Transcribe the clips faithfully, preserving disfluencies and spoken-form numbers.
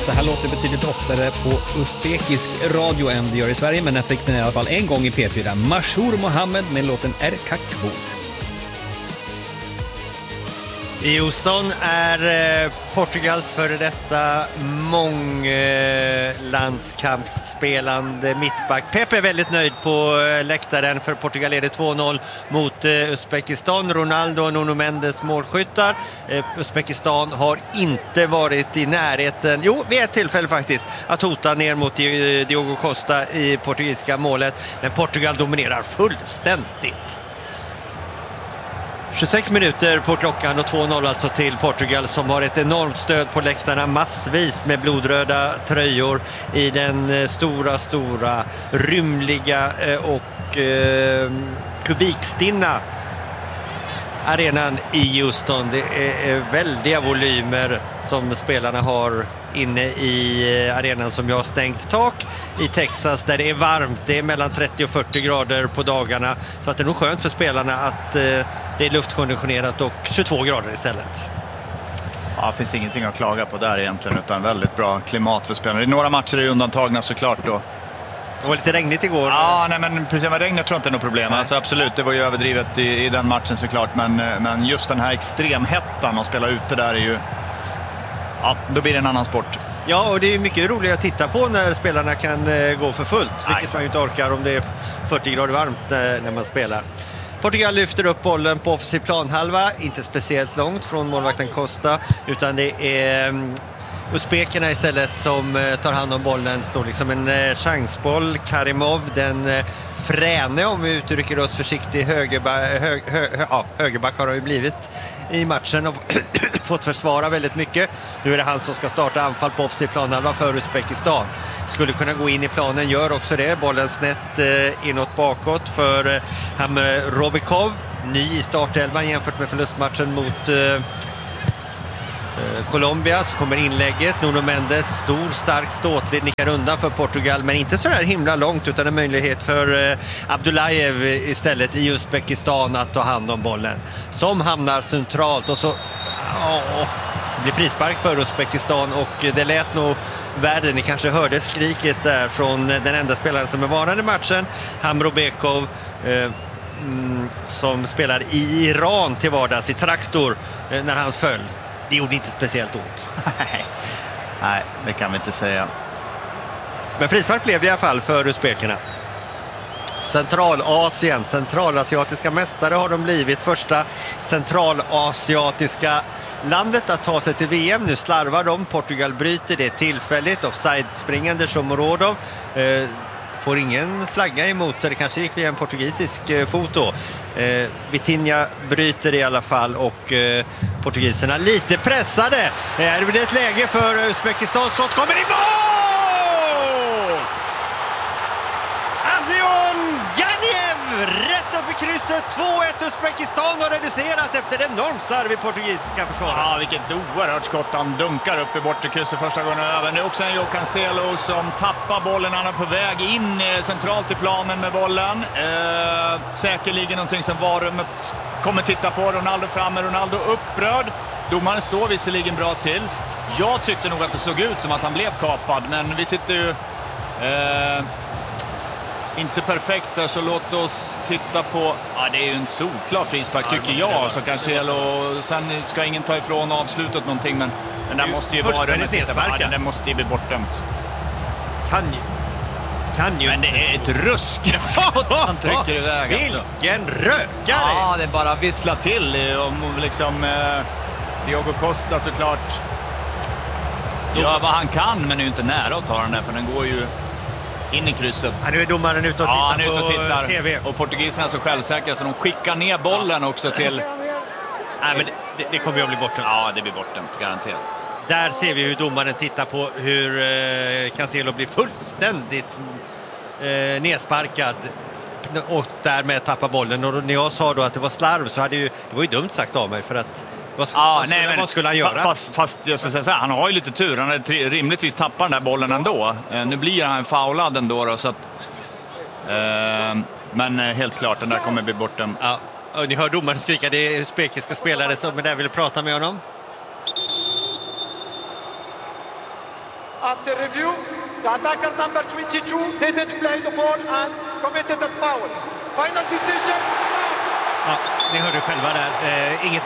Så här låter det betydligt oftare på uzbekisk radio än det gör i Sverige, men den fick den i alla fall en gång i P fyra. Mashur Mohammed med låten Erkakbo. I Houston är Portugals före detta månglandskampsspelande mittback Pepe är väldigt nöjd på läktaren, för Portugal leder två noll mot Uzbekistan. Ronaldo och Nuno Mendes målskyttar. Uzbekistan har inte varit i närheten, jo vid ett tillfälle faktiskt, att hota ner mot Diogo Costa i portugisiska målet, men Portugal dominerar fullständigt. tjugosex minuter på klockan och två noll alltså till Portugal, som har ett enormt stöd på läktarna, massvis med blodröda tröjor i den stora, stora, rymliga och eh, kubikstinna arenan i Houston. Det är väldiga volymer som spelarna har inne i arenan, som jag har stängt tak i Texas, där det är varmt. Det är mellan trettio och fyrtio grader på dagarna, så att det är nog skönt för spelarna att eh, det är luftkonditionerat och tjugotvå grader istället. Ja, det finns ingenting att klaga på där egentligen, utan väldigt bra klimat för spelarna. Några matcher är undantagna såklart då. Det var lite regnigt igår. Ja, nej, men precis med regnet tror jag inte är något problem. Alltså, absolut, det var ju överdrivet i, i den matchen såklart. Men, men just den här extremhettan att spela ute där är ju... Ja, då blir det en annan sport. Ja, och det är mycket roligt att titta på när spelarna kan eh, gå för fullt. Vilket nej, man ju inte orkar om det är fyrtio grader varmt eh, när man spelar. Portugal lyfter upp bollen på offensiv planhalva. Inte speciellt långt från målvakten Costa, utan det är... Um, Uzbekerna istället som tar hand om bollen, står liksom en eh, chansboll. Karimov, den eh, fräne, om vi uttrycker oss försiktigt, högerba, hög, hö, hö, ja, högerback har han ju blivit i matchen och fått försvara väldigt mycket. Nu är det han som ska starta anfall på offensiv planhalva för Uzbekistan. Skulle kunna gå in i planen, gör också det. Bollen snett eh, inåt bakåt för eh, Hamre Robikov, ny i startelvan jämfört med förlustmatchen mot eh, Colombia. Så kommer inlägget, Nuno Mendes, stor, stark, ståtlig, nickar undan för Portugal, men inte så där himla långt, utan en möjlighet för eh, Abdullajev istället i Uzbekistan att ta hand om bollen, som hamnar centralt, och så åh, det blir frispark för Uzbekistan, och det lät nog världen. Ni kanske hörde skriket där från den enda spelaren som är varande i matchen, Hamrobekov, eh, mm, som spelar i Iran till vardags, i Traktor, eh, när han föll. Det gjorde inte speciellt ont. Nej, det kan vi inte säga. Men frispark blev det i alla fall för Uzbekerna. Centralasien, centralasiatiska mästare har de blivit. Första centralasiatiska landet att ta sig till V M. Nu slarvar de. Portugal bryter det tillfälligt. Offside-springande Shomorodov eh, får ingen flagga emot, så det kanske gick via en portugisisk eh, foto. Eh, Vitinha bryter i alla fall, och eh, portugiserna lite pressade. Eh, det blir ett läge för Uzbekistan. Skott kommer i mål! Azion Ganiev rätt upp i krysset. två ett. Uzbekistan har reducerat efter enormt slarv i portugisiska försvaret. Ja, vilket oerhört skott. Han dunkar upp i bortre krysset första gången över. Nu också en João Cancelo som tappar bollen. Han är på väg in centralt i planen med bollen. Eh, säkerligen någonting som varummet kommer titta på. Ronaldo framme, Ronaldo upprörd. Domaren står visserligen bra till. Jag tyckte nog att det såg ut som att han blev kapad, men vi sitter ju... Eh, inte perfekt där, så låt oss titta på... Ja, det är ju en solklar frispark ja, tycker jag. Så kanske, och sen ska ingen ta ifrån avslutet någonting, men den där måste ju vara... Ja, den måste ju bli bortdömt. Kan ju. Kan ju. Men det är ett rusk. Han trycker iväg. Alltså. Vilken rökare! Ja, det bara visslar till. Och liksom... Eh, Diogo Costa såklart gör vad han kan, men är ju inte nära att ta den där, för den går ju in i krysset. Ja, nu är domaren ute och tittar, ja, han är ute och tittar. T V. Och portugiserna är så självsäkra så de skickar ner bollen också till... Nej, men det, det kommer ju att bli bortdömt. Ja, det blir bortdömt, garanterat. Där ser vi hur domaren tittar på hur eh, Cancelo blir fullständigt eh, nedsparkad och därmed tappar bollen. Och när jag sa då att det var slarv, så hade ju, det var ju dumt sagt av mig, för att vad, ja, vad, skulle, nej, men, vad skulle han göra? Fast, fast jag ska säga så här, han har ju lite tur. Han hade rimligtvis tappar den där bollen ändå. Eh, nu blir han foulad ändå då, så att... Eh, men helt klart, den där kommer bli borta. Ja, och ni hör domaren skrika, det är uzbekiska spelare som där vill prata med honom. After review, the attacker number twenty-two didn't play the ball and committed a foul. Final decision. Ja, ni hörde själva där. Eh, inget,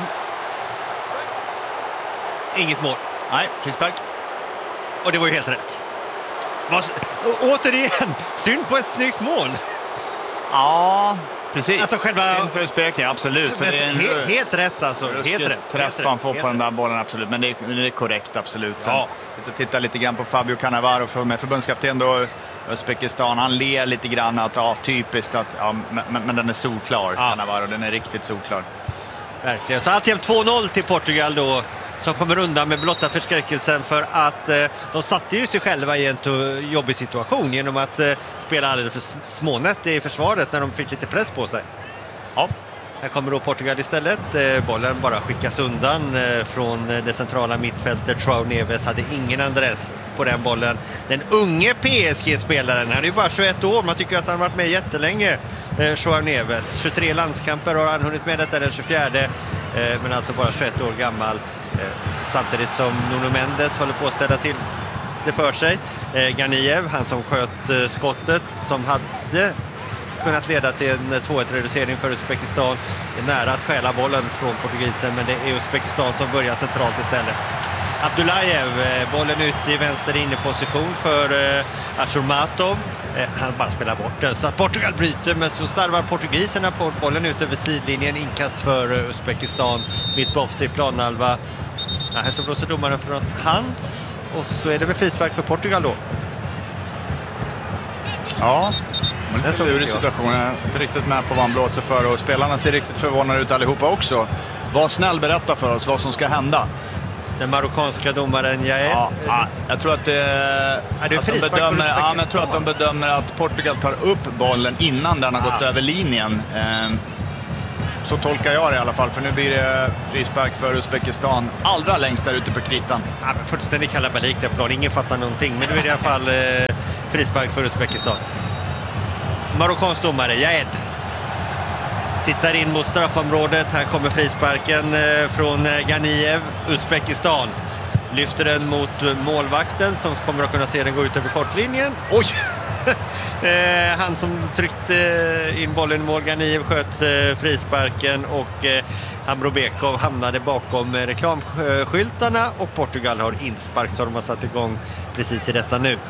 inget mål. Nej, frispark. Och det var ju helt rätt. Var, återigen, synd på ett snyggt mål. Ja, precis. Alltså själva... Synd för Uzbekien, absolut. För det är en... helt, helt rätt alltså. Helt rätt. Träff han får på den där bollen, absolut. Men det är, det är korrekt, absolut. Ja. Sen, titta lite grann på Fabio Cannavaro för med förbundskapten då Uzbekistan. Han ler lite grann att ja, typiskt att ja, men, men den är solklar, ja. Cannavaro, den är riktigt solklar. Verkligen. Så alltid två noll till Portugal då, som kommer undan med blotta förskräckelsen för att eh, de satte ju sig själva i en jobbig situation genom att eh, spela alldeles för smånät i försvaret när de fick lite press på sig. Ja. Här kommer då Portugal istället. Eh, bollen bara skickas undan eh, från det centrala mittfältet. João Neves hade ingen adress på den bollen. Den unge P S G-spelaren, han är ju bara tjugoett år. Man tycker att han har varit med jättelänge, eh, João Neves. tjugotre landskamper har han hunnit med, detta den tjugofjärde. Eh, men alltså bara tjugoett år gammal. Eh, samtidigt som Nuno Mendes håller på att ställa till det för sig. Eh, Ganiev, han som sköt eh, skottet som hade kunnat leda till en två ett reducering för Uzbekistan. Det är nära att stjäla bollen från portugisen, men det är Uzbekistan som börjar centralt istället. Abdullajev, bollen ut i vänster inneposition för eh, Ashurmatov. Eh, han bara spelar bort den. Så att Portugal bryter, men så starvar portugiserna på bollen ut över sidlinjen. Inkast för eh, Uzbekistan. Mitt på offside planhalva. Ja, här så blåser domaren från hands. Och så är det med frispark för Portugal då. Ja, men det är lurig situation. Jag är inte riktigt med på vad han blåser för. Och spelarna ser riktigt förvånade ut allihopa också. Var snäll, berätta för oss vad som ska hända. Den marockanska domaren Jaed. Ja, ja, jag tror att det ja, det är att de bedömer, ja, men jag tror att de bedömer att Portugal tar upp bollen innan den har ja. gått över linjen. Så tolkar jag det i alla fall, för nu blir det frispark för Uzbekistan allra längst där ute på kritan. Ja, fullständigt kalabalik där plan, ingen fattar någonting, men nu är det i alla fall eh, frispark för Uzbekistan. Marockansk domare Jaed tittar in mot straffområdet. Här kommer frisparken eh, från eh, Ganiev. Uzbekistan lyfter den mot eh, målvakten som kommer att kunna se den gå ut över kortlinjen. Oj! eh, han som tryckte in bollen i mål, Ganiev, sköt eh, frisparken och eh, Amrobekov hamnade bakom eh, reklamskyltarna och Portugal har inspark, så de har satt igång precis i detta nu.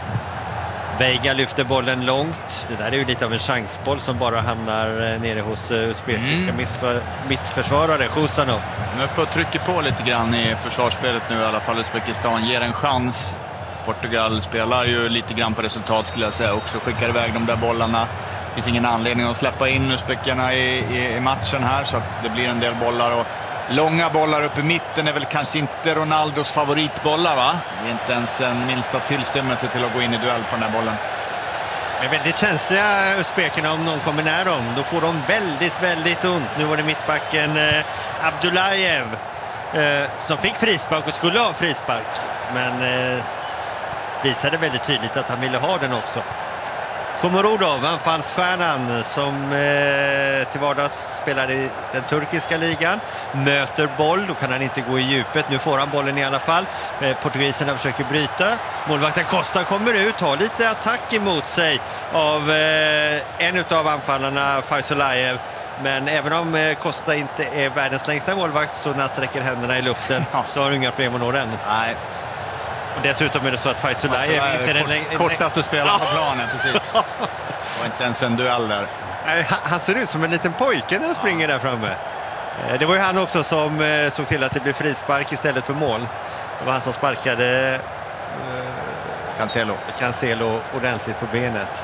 Veiga lyfter bollen långt. Det där är ju lite av en chansboll som bara hamnar nere hos uzbekiska mm. mittförsvarare Khusanov. De är uppe och trycker på lite grann i försvarsspelet nu i alla fall. Uzbekistan ger en chans. Portugal spelar ju lite grann på resultat, skulle jag säga, också skickar iväg de där bollarna. Det finns ingen anledning att släppa in uzbekerna i, i, i matchen här, så att det blir en del bollar. Och långa bollar uppe i mitten är väl kanske inte Ronaldos favoritbollar, va? Det är inte ens en minsta tillstymmelse till att gå in i duell på den här bollen. De är väldigt känsliga uzbekerna om någon kommer nära dem. Då får de väldigt, väldigt ont. Nu var det mittbacken eh, Abdullajev eh, som fick frispark och skulle ha frispark. Men eh, visade väldigt tydligt att han ville ha den också. Shomurodov, anfallsstjärnan som eh, till vardags spelar i den turkiska ligan, möter boll, då kan han inte gå i djupet. Nu får han bollen i alla fall. Eh, portugiserna försöker bryta. Målvakten Costa kommer ut, har lite attack emot sig av eh, en av anfallarna, Faisalayev. Men även om eh, Costa inte är världens längsta målvakt, så när han sträcker händerna i luften ja. så har han inga problem att nå den. Nej. Och dessutom är det så att Faisalayev är inte den kort, kortaste spelaren på planen, precis. Och inte ens en duell där. Han ser ut som en liten pojke när han springer där framme. Det var ju han också som såg till att det blev frispark istället för mål. Det var han som sparkade eh, Cancelo. Cancelo ordentligt på benet.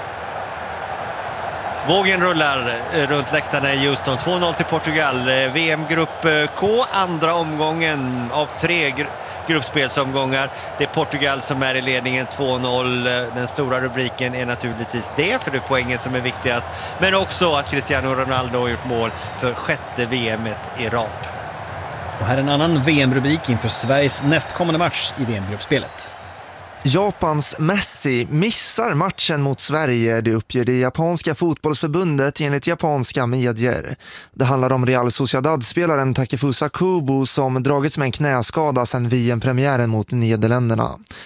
Vågen rullar runt läktarna i Houston. två noll till Portugal. V M-grupp K, andra omgången av tre gru- gruppspelsomgångar. Det är Portugal som är i ledningen två noll. Den stora rubriken är naturligtvis det, för det är poängen som är viktigast. Men också att Cristiano Ronaldo har gjort mål för sjätte V M-et i rad. Och här är en annan V M-rubrik inför Sveriges nästkommande match i V M-gruppspelet. Japans Messi missar matchen mot Sverige, det uppger det japanska fotbollsförbundet enligt japanska medier. Det handlar om Real Sociedad-spelaren Takefusa Kubo som dragits med en knäskada sedan V M-premiären mot Nederländerna.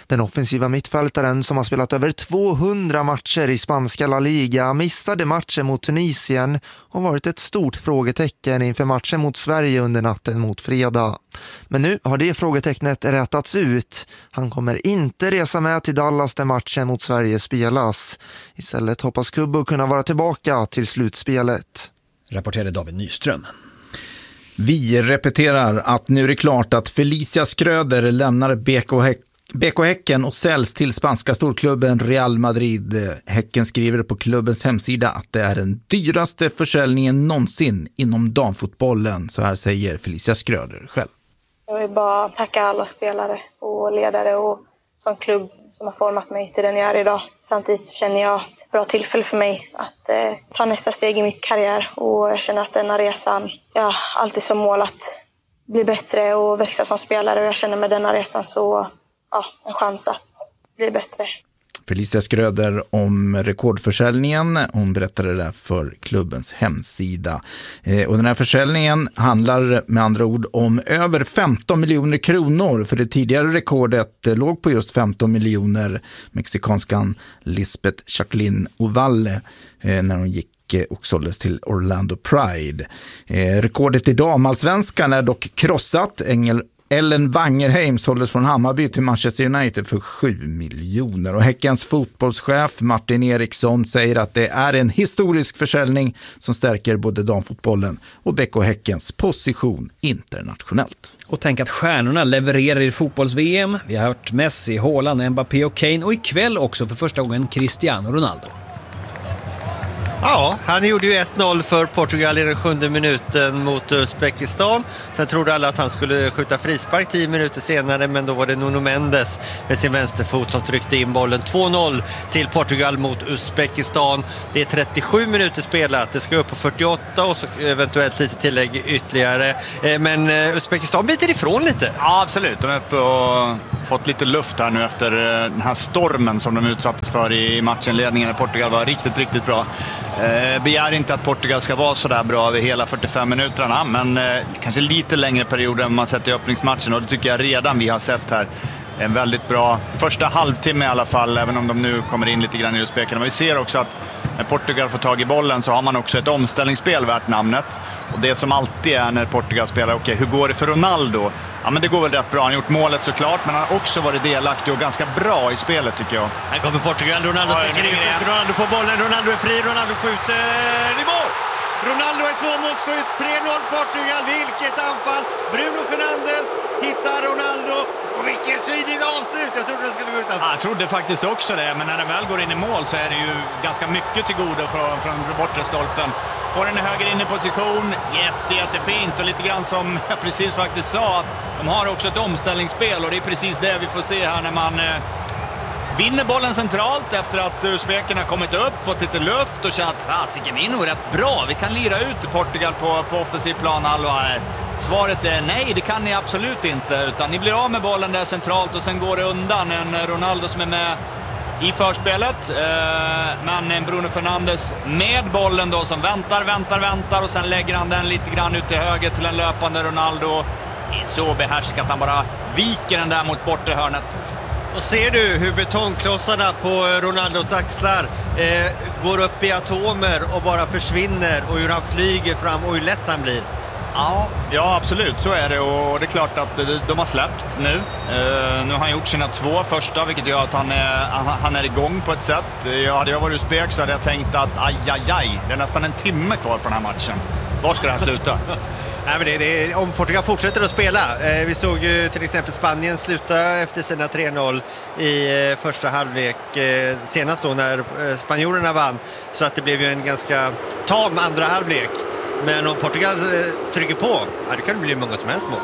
Den offensiva mittfältaren som har spelat över tvåhundra matcher i spanska La Liga missade matchen mot Tunisien och varit ett stort frågetecken inför matchen mot Sverige under natten mot fredag. Men nu har det frågetecknet rättats ut. Han kommer inte resa med till Dallas där matchen mot Sverige spelas. Istället hoppas Kubbo kunna vara tillbaka till slutspelet. Rapporterade David Nyström. Vi repeterar att nu är det klart att Felicia Skröder lämnar B K Häck B K Häcken och säljs till spanska storklubben Real Madrid. Häcken skriver på klubbens hemsida att det är den dyraste försäljningen någonsin inom damfotbollen. Så här säger Felicia Skröder själv. Jag vill bara tacka alla spelare och ledare och som klubb som har format mig till den jag är idag. Samtidigt känner jag ett bra tillfälle för mig att eh, ta nästa steg i mitt karriär. Och jag känner att denna resan, jag har alltid som mål att bli bättre och växa som spelare. Och jag känner med denna resan så ja, en chans att bli bättre. Felicia Skröder om rekordförsäljningen. Hon berättade det för klubbens hemsida. Eh, och den här försäljningen handlar med andra ord om över femton miljoner kronor. För det tidigare rekordet eh, låg på just femton miljoner. Mexikanskan Lisbeth Jacqueline Ovalle eh, när hon gick och såldes till Orlando Pride. Eh, rekordet i damallsvenskan är dock krossat. Engel Ellen Wangerheim såldes från Hammarby till Manchester United för sju miljoner. Och Häckens fotbollschef Martin Eriksson säger att det är en historisk försäljning som stärker både damfotbollen och B K Häckens position internationellt. Och tänk att stjärnorna levererar i fotbolls-V M. Vi har hört Messi, Haaland, Mbappé och Kane och ikväll också för första gången Cristiano Ronaldo. Ja, han gjorde ju ett noll för Portugal i den sjunde minuten mot Uzbekistan. Sen trodde alla att han skulle skjuta frispark tio minuter senare, men då var det Nuno Mendes med sin vänsterfot som tryckte in bollen. två noll till Portugal mot Uzbekistan. Det är trettiosju minuter spelat. Det ska upp på fyrtioåtta och så eventuellt lite tillägg ytterligare. Men Uzbekistan biter ifrån lite. Ja, absolut. De är uppe och fått lite luft här nu efter den här stormen som de utsattes för i matchenledningen. Portugal var riktigt, riktigt bra. Eh, begär inte att Portugal ska vara så där bra över hela fyrtiofem minuterna, men eh, kanske lite längre perioder än man sett i öppningsmatchen, och det tycker jag redan vi har sett här. En väldigt bra första halvtimme i alla fall, även om de nu kommer in lite grann i spelarna. Men vi ser också att när Portugal får tag i bollen så har man också ett omställningsspel värt namnet. Och det som alltid är när Portugal spelar, okej, okay, hur går det för Ronaldo? Ja, men det går väl rätt bra. Han har gjort målet såklart, men han har också varit delaktig och ganska bra i spelet tycker jag. Här kommer Portugal, Ronaldo sticker in, Ronaldo får bollen, Ronaldo är fri, Ronaldo skjuter i mål! Ronaldo är tvåmålsskytt, tre noll Portugal, vilket anfall! Bruno Fernandes hittar Ronaldo, och vilket sydligt avslut! Jag trodde det skulle gå utanför. Ja, jag trodde faktiskt också det, men när den väl går in i mål så är det ju ganska mycket till godo från, från bortre stolpen. Får den i höger in i position, jätte, jättefint, och lite grann som jag precis faktiskt sa, att de har också ett omställningsspel, och det är precis det vi får se här när man eh, vinner bollen centralt efter att uzbekerna kommit upp, fått lite luft och känt att fasiken, vi är nog rätt bra, vi kan lira ut Portugal på, på offensiv plan halva. Svaret är nej, det kan ni absolut inte, utan ni blir av med bollen där centralt och sen går det undan en Ronaldo som är med i förspelet, men en Bruno Fernandes med bollen då som väntar, väntar, väntar och sen lägger han den lite grann ut till höger till en löpande Ronaldo. Det är så behärskat att han bara viker den där mot bortre hörnet. Och ser du hur betongklossarna på Ronaldos axlar eh, går upp i atomer och bara försvinner, och hur han flyger fram och hur lätt han blir. Ja, ja, absolut, så är det, och det är klart att de har släppt nu. Uh, nu har han gjort sina två första, vilket gör att han är, han är igång på ett sätt. Ja, hade jag varit uzbek så hade jag tänkt att aj, aj, aj, det är nästan en timme kvar på den här matchen. Var ska det här sluta? Nej, men det, det, om Portugal fortsätter att spela. Eh, vi såg ju till exempel Spanien sluta efter sina tre noll i eh, första halvlek. Eh, senast då när eh, spanjorerna vann. Så att det blev ju en ganska tam andra halvlek. Men om Portugal eh, trycker på, ja, det kan bli många som helst mål.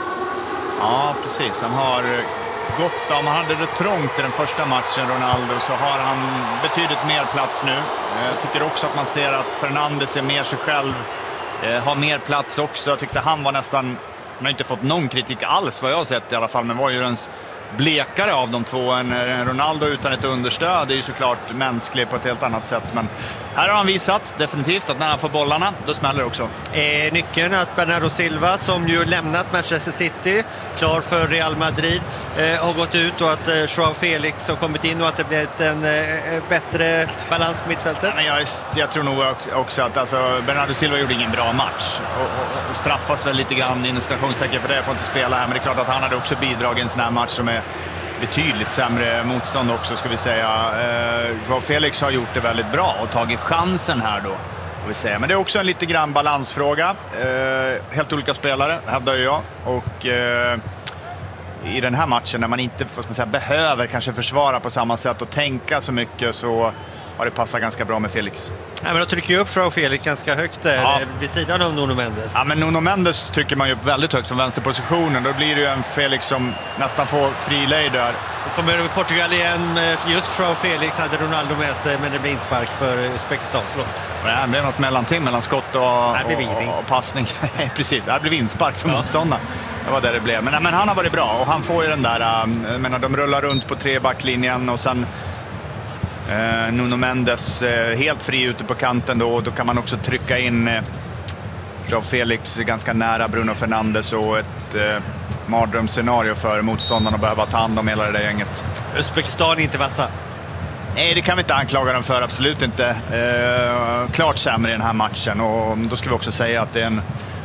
Ja, precis. Han har gått, om han hade det trångt i den första matchen, Ronaldo, så har han betydligt mer plats nu. Jag tycker också att man ser att Fernandes är mer sig själv. Eh, har mer plats också. Jag tyckte han var nästan, han har inte fått någon kritik alls vad jag har sett i alla fall, men var ju den blekare av de två. En Ronaldo utan ett understöd är ju såklart mänsklig på ett helt annat sätt, men här har han visat definitivt att när han får bollarna, då smäller det också. Är nyckeln att Bernardo Silva, som ju lämnat Manchester City, klar för Real Madrid, eh, har gått ut, och att eh, Joao Felix har kommit in och att det blivit en eh, bättre balans på mittfältet? Ja, men jag, jag tror nog också att alltså, Bernardo Silva gjorde ingen bra match och, och, och straffas väl lite grann i illustrationstecken för det. Jag får inte spela här, men det är klart att han hade också bidragit i en sån här match som är betydligt sämre motstånd också, ska vi säga. Eh, Joao Felix har gjort det väldigt bra och tagit chansen här då. Vi säga. Men det är också en lite grann balansfråga. Eh, helt olika spelare, hävdar jag. Och eh, i den här matchen, när man inte får man säga, behöver kanske försvara på samma sätt och tänka så mycket, så har det passat ganska bra med Felix. Ja, men då trycker ju upp Joao Felix ganska högt där, ja, vid sidan av Nuno Mendes. Ja, men Nuno Mendes trycker man ju upp väldigt högt från vänsterpositionen. Då blir det ju en Felix som nästan får fri lejd där. Och kommer Portugal igen, just Joao Felix hade Ronaldo med sig, men det blir inspark för Uzbekistan. Förlåt. Det blev något mellanting mellan skott och, och, och passning. Precis, det blev inspark för ja. motståndaren. Det var där det blev. Men, men han har varit bra och han får ju den där, jag menar, de rullar runt på tre backlinjen och sen eh, Nuno Mendes eh, helt fri ute på kanten då, och då kan man också trycka in eh, Joao Felix ganska nära Bruno Fernandes, och ett eh, mardrömsscenario för motståndarna att behöva ta hand om hela det där gänget. Uzbekistan är inte vassa. Nej, det kan vi inte anklaga dem för, absolut inte. Eh, klart sämre i den här matchen, och då ska vi också säga att det är en...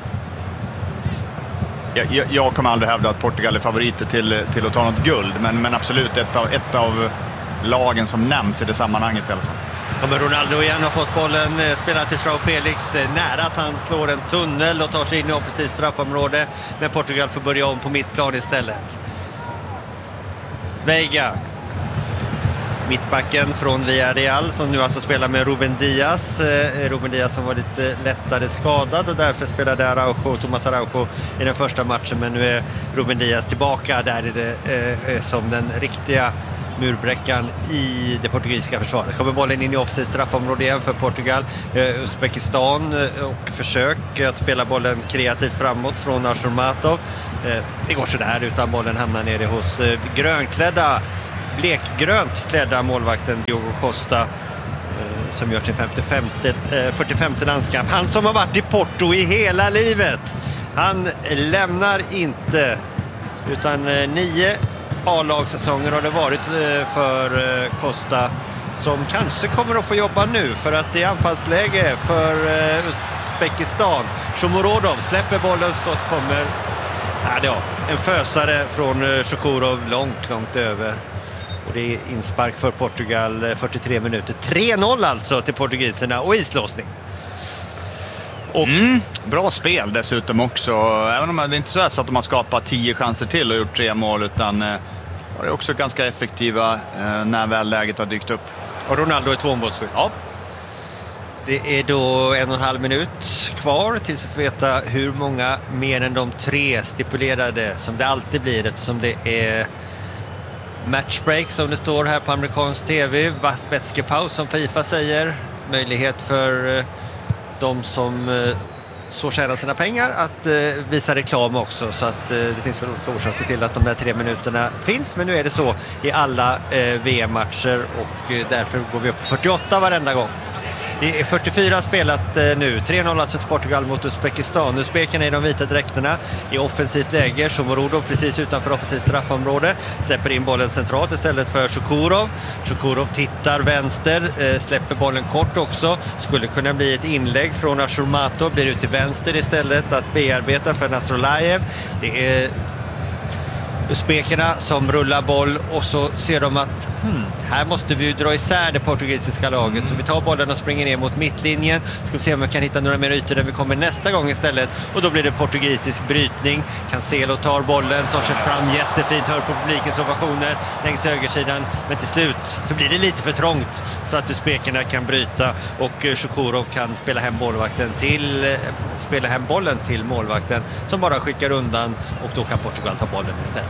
Jag, jag kommer aldrig hävda att Portugal är favoriter till, till att ta något guld, men, men absolut ett av, ett av lagen som nämns i det sammanhanget i alla fall. Kommer Ronaldo igen, har fått bollen, spelar till Joao Felix, nära att han slår en tunnel och tar sig in i offensivt straffområde, men Portugal får börja om på mittplan istället. Veiga, mittbacken från Villarreal, som nu alltså spelar med Ruben Diaz. Eh, Ruben Diaz som var lite lättare skadad, och därför spelade Araujo, Thomas Araujo i den första matchen, men nu är Ruben Diaz tillbaka. Där är det eh, som den riktiga murbräckan i det portugisiska försvaret. Kommer bollen in i offensivt straffområde igen för Portugal. eh, Uzbekistan eh, och försök att spela bollen kreativt framåt från Ashurmatov. Eh, det går så där, utan bollen hamnar nere hos eh, grönklädda blekgrönt klädda målvakten Diogo Costa, eh, som gör sin femtiofemte, eh, fyrtiofemte landskamp. Han som har varit i Porto i hela livet. Han lämnar inte, utan eh, nio A-lagssäsonger har det varit eh, för eh, Costa, som kanske kommer att få jobba nu, för att det är anfallsläge för eh, Uzbekistan. Shomurodov släpper bollen, skott kommer. Ja, det är en fösare från eh, Shukurov långt, långt över. Och det är inspark för Portugal, fyrtiotre minuter. tre noll alltså till portugiserna, och islåsning. Och mm, bra spel dessutom också. Även om det är inte så, så att de har skapat tio chanser till och gjort tre mål, utan eh, var det också ganska effektiva eh, när väl läget har dykt upp. Och Ronaldo är tvåmålsskytt. Ja. Det är då en och en halv minut kvar tills vi får veta hur många mer än de tre stipulerade, som det alltid blir, eftersom det är matchbreak som det står här på amerikansk tv. Vätskepaus som FIFA säger. Möjlighet för de som så tjänar sina pengar att visa reklam också. Så att det finns väl olika orsaker till att de där tre minuterna finns. Men nu är det så i alla V M-matcher, och därför går vi upp på fyrtioåtta varenda gång. Det är fyrtiofyra spelat nu. tre noll alltså till Portugal mot Uzbekistan. Uzbekerna i de vita dräkterna i offensivt läge. Shomurodov precis utanför offensivt straffområde. Släpper in bollen centralt istället för Shukurov. Shukurov tittar vänster. Släpper bollen kort också. Skulle kunna bli ett inlägg från Ashurmatov. Blir ut till vänster istället att bearbeta för Nasrolayev. Det är Uzbekerna som rullar boll, och så ser de att hmm, här måste vi ju dra isär det portugisiska laget, så vi tar bollen och springer ner mot mittlinjen. Ska vi se om vi kan hitta några mer ytor där vi kommer nästa gång istället, och då blir det portugisisk brytning. Cancelo tar bollen, tar sig fram jättefint, hör på publikens ovationer längs högersidan, men till slut så blir det lite för trångt så att Uzbekerna kan bryta, och Shukurov kan spela hem målvakten till spela hem bollen till målvakten, som bara skickar undan, och då kan Portugal ta bollen istället.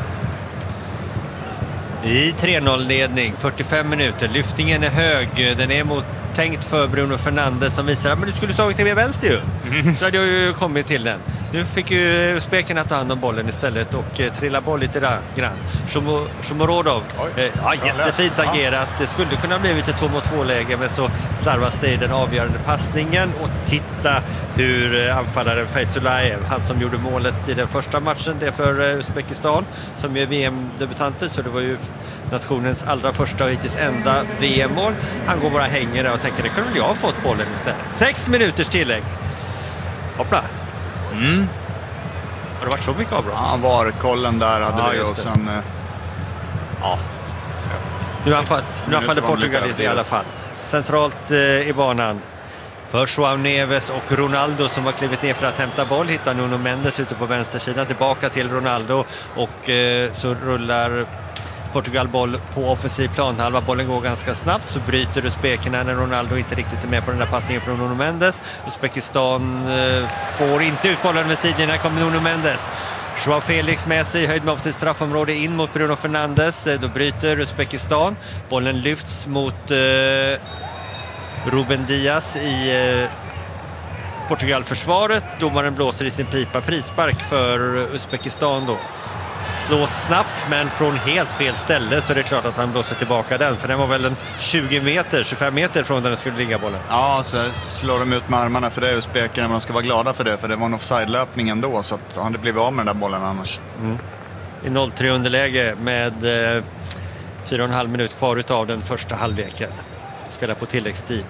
I tre noll-ledning, fyrtiofem minuter. Lyftningen är hög. Den är mot tänkt för Bruno Fernandes, som visar att du skulle slagit till med vänster ju. Mm. Så hade jag ju kommit till den. Nu fick ju Uzbeken att ta hand om bollen istället och eh, trilla boll lite där, grann. Shomurodov, eh, ja, jättefint agerat. Det skulle kunna bli lite två mot två läge, men så slarvas det i den avgörande passningen. Och titta hur eh, anfallaren Feyzulaev, han som gjorde målet i den första matchen, det för eh, Uzbekistan, som är V M-debutanter, så det var ju nationens allra första och hittills enda V M-mål. Han går bara hänger där och tänker, det kunde väl jag ha fått bollen istället. Sex minuters tillägg. Hoppla. Mm. Har det varit så mycket avbrott? Ja, var kollen där hade ja, vi och sen... Eh, ja. Nu anfall, nu anfaller Portugal i alla fall. Centralt eh, i banan. För João Neves och Ronaldo som har klivit ner för att hämta boll. Hittar Nuno Mendes ute på vänstersidan. Tillbaka till Ronaldo. Och eh, så rullar Portugal boll på offensiv planhalva. Bollen går ganska snabbt, så bryter Uzbekerna när Ronaldo inte riktigt är med på den där passningen från Nuno Mendes. Uzbekistan eh, får inte ut bollen med sidorna. Här kommer Nuno Mendes. Joao Felix med sig, höjd med offensivt straffområde in mot Bruno Fernandes. Då bryter Uzbekistan. Bollen lyfts mot eh, Ruben Diaz i eh, Portugal-försvaret. Domaren blåser i sin pipa. Frispark för Uzbekistan då. Slås snabbt, men från helt fel ställe, så det är klart att han blåser tillbaka den. För den var väl en tjugo meter, tjugofem meter från där den skulle ligga bollen. Ja, så slår de ut med armarna för det, Uzbekerna, men de ska vara glada för det, för det var en offside-löpning ändå, så att han hade blivit av med den där bollen annars. Mm. I noll tre underläge med eh, fyra och en halv minut kvar utav den första halvleken. Spelar på tilläggstid.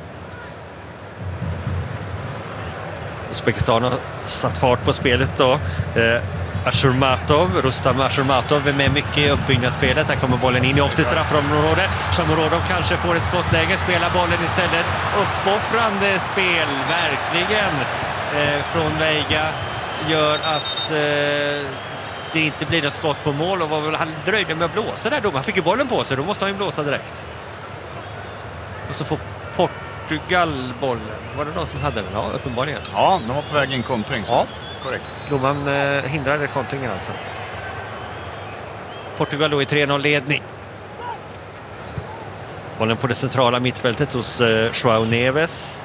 Uzbekistan har satt fart på spelet då. Eh, Ashurmatov, Rustam Ashurmatov är med mycket i uppbyggnadsspelet. Här kommer bollen in i offensivt straffområde. Shomurodov kanske får ett skottläge, spelar bollen istället. Uppoffrande spel, verkligen, eh, från Veiga gör att eh, det inte blir något skott på mål. Och var väl, han dröjde med att blåsa där då. Han fick ju bollen på sig, då måste han ju blåsa direkt. Och så får Portugal bollen. Var det någon som hade den? Ja, uppenbarligen. Ja, de var på väg in kontring. Så. Ja. Korrekt. Domaren eh, hindrade kontringen alltså. Portugal då i tre noll ledning. Bollen på det centrala mittfältet hos eh, Joao Neves.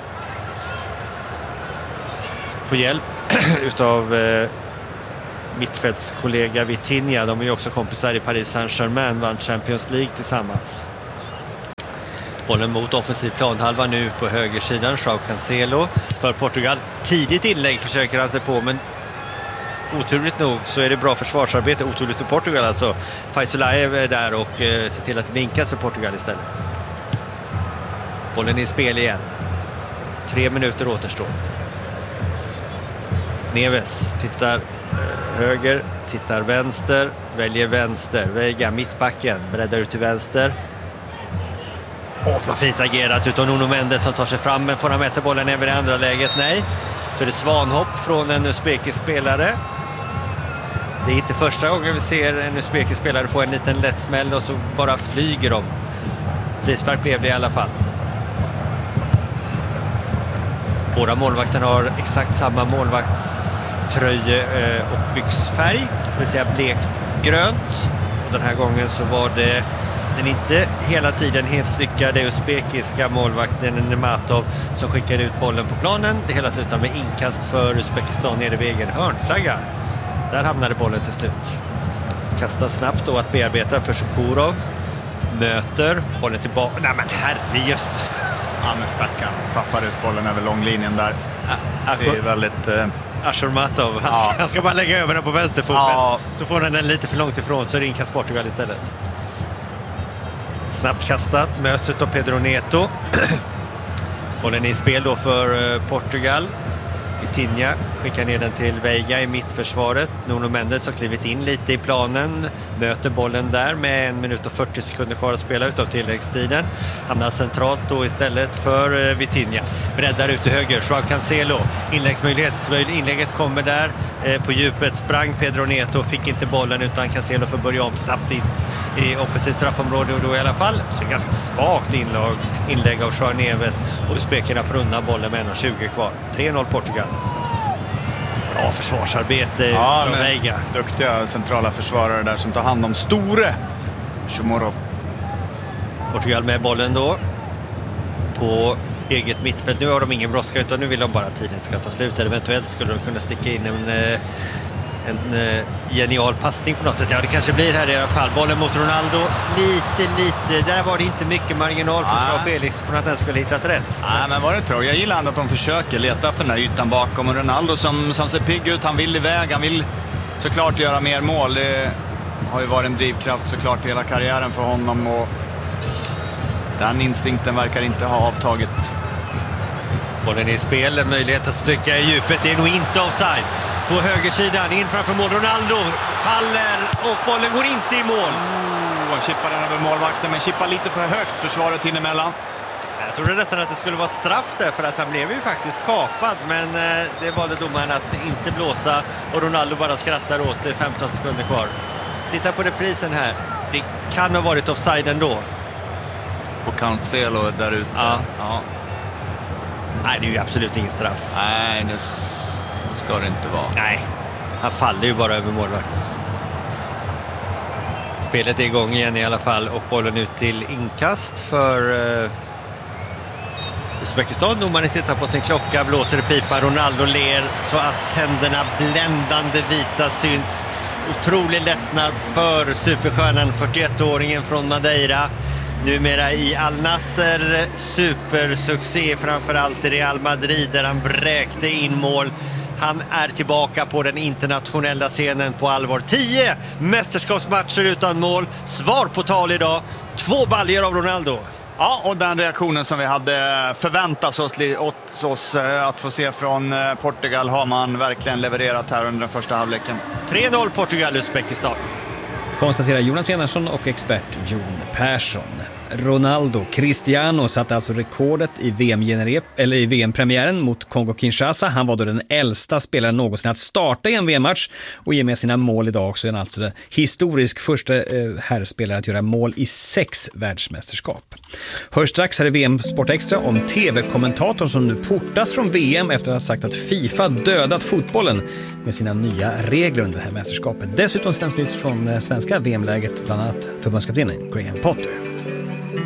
Får hjälp utav eh, mittfältskollega Vitinha. De är ju också kompisar i Paris Saint-Germain, vann Champions League tillsammans. Bollen mot offensiv planhalva nu på högersidan. Joao Cancelo för Portugal. Tidigt inlägg försöker han sig på, men oturligt nog så är det bra försvarsarbete. Oturligt för Portugal alltså. Feyzulaev är där och eh, ser till att det vinkas för Portugal istället. Bollen är i spel igen. Tre minuter återstår. Neves tittar eh, höger, tittar vänster, väljer vänster. Veiga mittbacken, breddar ut till vänster. Åh, vad fint agerat utav Nuno Mendes som tar sig fram, men får han med sig bollen även i andra läget? Nej. Så är det svanhopp från en uzbekisk spelare. Det är inte första gången vi ser en uzbekisk spelare få en liten lätt smäll och så bara flyger de. Frispark blev det i alla fall. Båda målvakterna har exakt samma målvaktströje och byxfärg, det vill säga blekt grönt. Och den här gången så var det den inte hela tiden helt lyckade uzbekiska målvakten Nematov som skickade ut bollen på planen. Det hela slutar med inkast för Uzbekistan nere vid egen hörnflagga. Där hamnade bollen till slut. Kastar snabbt då att bearbeta för Shukurov. Möter bollen tillbaka. Nej men herrejösses. Ja men stackarn. Tappar ut bollen över långlinjen där. Ah, det är väldigt... Eh... Ashurmatov. Han, ja. han ska bara lägga över den på vänsterfoten. Ja. Så får han den lite för långt ifrån, så är det inkast Portugal istället. Snabbt kastat, möts av Pedro Neto. Bollen är i spel då för Portugal. Vitinha skickar ner den till Veiga i mittförsvaret. Nuno Mendes har klivit in lite i planen. Möter bollen där med en minut och fyrtio sekunder kvar att spela utav tilläggstiden. Hamnar centralt då istället för Vitinha. Breddar ut till höger. Joao Cancelo. Inläggsmöjlighet. Inlägget kommer där. På djupet sprang Pedro Neto. Fick inte bollen utan Cancelo får börja om snabbt in i offensivt straffområde. Och då i alla fall så är det ganska svagt inlag, inlägg av Joao Neves. Och Uzbekerna får undan bollen med en och tjugo kvar. tre noll Portugal. Bra försvarsarbete ja, från Veiga. Duktiga centrala försvarare där som tar hand om store Shomurodov. Portugal med bollen då på eget mittfält. Nu har de ingen brådska utan nu vill de bara att tiden ska ta slut. Eventuellt skulle de kunna sticka in en, en, en genial passning på något sätt. Ja, det kanske blir här i alla fall. Bollen mot Ronaldo. Lite, lite. Där var det inte mycket marginal för Joao Felix från att den skulle hittat rätt. Nej, men vad det tror jag. Jag gillar att de försöker leta efter den här ytan bakom. Och Ronaldo som, som ser pigg ut. Han vill iväg. Han vill såklart göra mer mål. Det har ju varit en drivkraft såklart hela karriären för honom. Och den instinkten verkar inte ha avtagit. Bollen är i spel, en möjlighet att trycka i djupet. Det är nog inte offside. På högersidan, in framför mål. Ronaldo faller och bollen går inte i mål. Oh, chippar den över målvakten, men chippar lite för högt. Försvaret hinner emellan. Jag trodde nästan att det skulle vara straff där, för att han blev ju faktiskt kapad. Men eh, det valde domaren att inte blåsa och Ronaldo bara skrattar åt det. femton sekunder kvar. Titta på reprisen här. Det kan ha varit offside ändå. Och Cancelo där ute. Ja. Ja. Nej, det är ju absolut ingen straff. Nej, det ska det inte vara. Nej, han faller ju bara över målvakten. Spelet är igång igen i alla fall och bollen ut till inkast för uh, Uzbekistan. Domaren tittar på sin klocka, blåser i pipa. Ronaldo ler så att tänderna bländande vita syns. Otrolig lättnad för superstjärnan, fyrtioett-åringen från Madeira. Numera i Al Nasser, supersuccé framförallt i Real Madrid där han bräkte in mål. Han är tillbaka på den internationella scenen på allvar. Tio mästerskapsmatcher utan mål. Svar på tal idag. Två baljer av Ronaldo. Ja, och den reaktionen som vi hade förväntat oss, åt oss att få se från Portugal har man verkligen levererat här under den första halvleken. tre noll Portugal, Uzbekistan. Konstaterar Jonas Enarsson och expert Jon Persson. Ronaldo Cristiano satte alltså rekordet i V M-generep, eller i V M-premiären mot Kongo-Kinshasa. Han var då den äldsta spelaren någonsin att starta i en V M-match och ge med sina mål idag också. En alltså den historisk första eh, herrspelare att göra mål i sex världsmästerskap. Hör strax här i V M Sport Extra om tv-kommentatorn som nu portas från V M efter att ha sagt att FIFA dödat fotbollen med sina nya regler under det här mästerskapet. Dessutom sänds nytt från svenska V M-läget, bland annat förbundskaptenen Graham Potter.